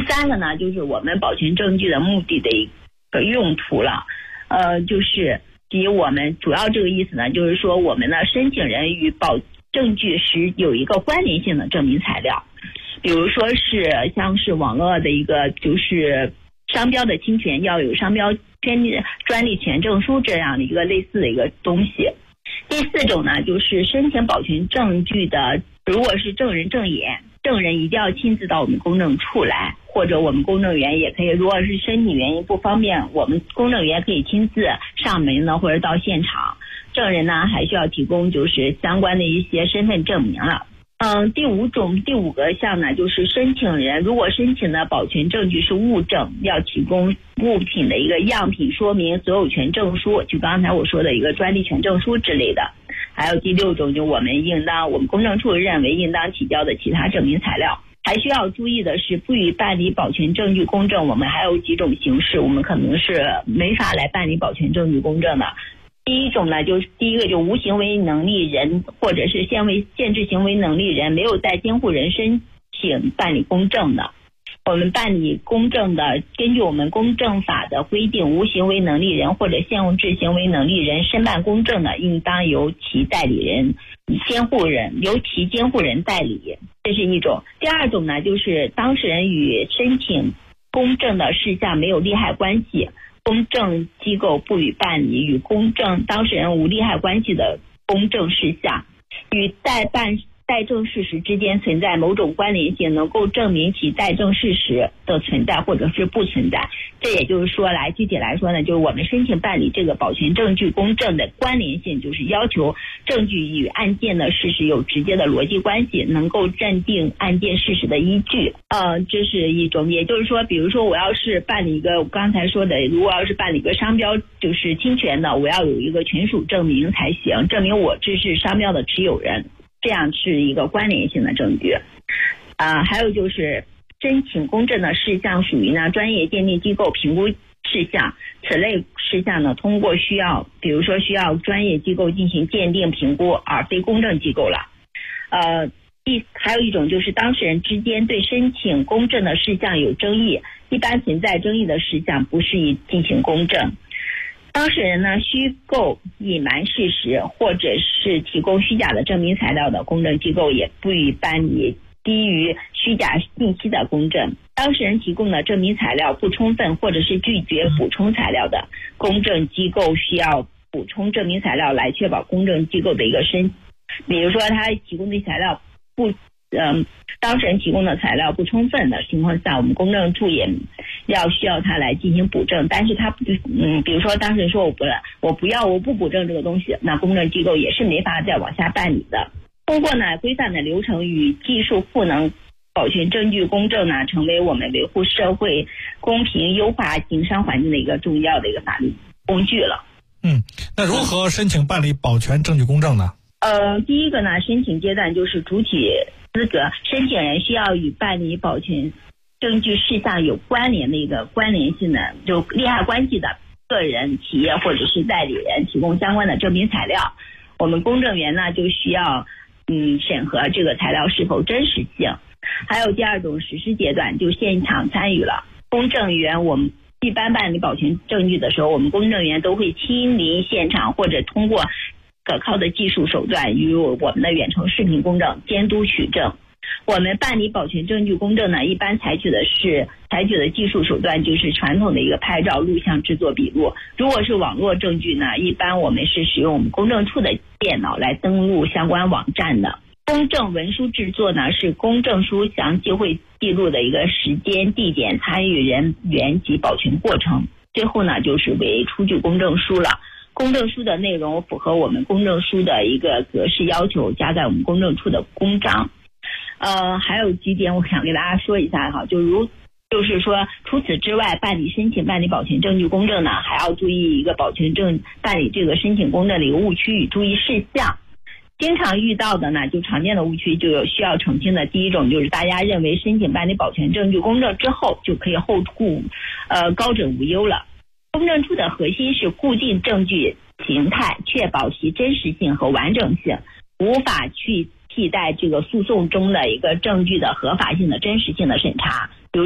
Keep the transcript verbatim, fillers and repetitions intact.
三个呢，就是我们保全证据的目的的一个用途了。呃，就是及我们主要这个意思呢，就是说我们的申请人与保证据时有一个关联性的证明材料，比如说是像是网络的一个就是商标的侵权要有商标专利专利权证书这样的一个类似的一个东西。第四种呢，就是申请保全证据的，如果是证人证言，证人一定要亲自到我们公证处来，或者我们公证员也可以，如果是身体原因不方便，我们公证员可以亲自上门呢，或者到现场。证人呢还需要提供就是相关的一些身份证明了。嗯，第五种第五个项呢，就是申请人如果申请的保全证据是物证，要提供物品的一个样品说明、所有权证书，就刚才我说的一个专利权证书之类的。还有第六种，就我们应当我们公证处认为应当提交的其他证明材料。还需要注意的是，不予办理保全证据公证，我们还有几种形式，我们可能是没法来办理保全证据公证的。第一种呢，就是第一个就无行为能力人或者是限为限制行为能力人没有在监护人申请办理公证的，我们办理公证的，根据我们公证法的规定，无行为能力人或者限制行为能力人申办公证的，应当由其代理人、监护人由其监护人代理，这是一种。第二种呢，就是当事人与申请公证的事项没有利害关系，公证机构不予办理与公证当事人无利害关系的公证事项，与代办代证事实之间存在某种关联性，能够证明其代证事实的存在或者是不存在。这也就是说，来具体来说呢，就是我们申请办理这个保全证据公证的关联性，就是要求证据与案件的事实有直接的逻辑关系，能够认定案件事实的依据。呃，这是一种。也就是说，比如说我要是办理一个我刚才说的，如果要是办理一个商标就是侵权的，我要有一个权属证明才行，证明我这是商标的持有人。这样是一个关联性的证据。啊、呃，还有就是申请公证的事项属于呢专业鉴定机构评估事项，此类事项呢通过需要，比如说需要专业机构进行鉴定评估，而非公证机构了。呃，第还有一种就是当事人之间对申请公证的事项有争议，一般存在争议的事项不适宜进行公证。当事人呢虚构隐瞒事实或者是提供虚假的证明材料的，公证机构也不予办理低于虚假信息的公证。当事人提供的证明材料不充分或者是拒绝补充材料的，公证机构需要补充证明材料来确保公证机构的一个申。比如说他提供的材料不嗯，当事人提供的材料不充分的情况下，我们公证处也要需要他来进行补正。但是他不嗯，比如说当事人说我不我不要我不补正这个东西，那公证机构也是没法再往下办理的。通过呢规范的流程与技术赋能，保全证据公证呢成为我们维护社会公平优化经商环境的一个重要的一个法律工具了。 嗯，那如何申请办理保全证据公证呢？ 呃，第一个呢，申请阶段就是主体资格，申请人需要与办理保全证据事项有关联的一个关联性的就利害关系的个人、企业或者是代理人提供相关的证明材料，我们公证员呢就需要嗯审核这个材料是否真实性。还有第二种实施阶段，就现场参与了。公证员我们一般办理保全证据的时候，我们公证员都会亲临现场，或者通过可靠的技术手段与我们的远程视频公证监督取证。我们办理保全证据公证呢，一般采取的是采取的技术手段就是传统的一个拍照、录像、制作笔录。如果是网络证据呢，一般我们是使用我们公证处的电脑来登录相关网站的。公证文书制作呢，是公证书详细会记录的一个时间、地点、参与人员及保全过程。最后呢，就是为出具公证书了。公证书的内容符合我们公证书的一个格式要求，加在我们公证处的公章。呃，还有几点我想给大家说一下哈，就如就是说，除此之外，办理申请办理保全证据公证呢，还要注意一个保全证办理这个申请公证的一个误区与注意事项。经常遇到的呢，就常见的误区就有需要澄清的。第一种就是大家认为申请办理保全证据公证之后就可以后顾呃高枕无忧了。公证处的核心是固定证据形态，确保其真实性和完整性，无法去替代这个诉讼中的一个证据的合法性的真实性的审查。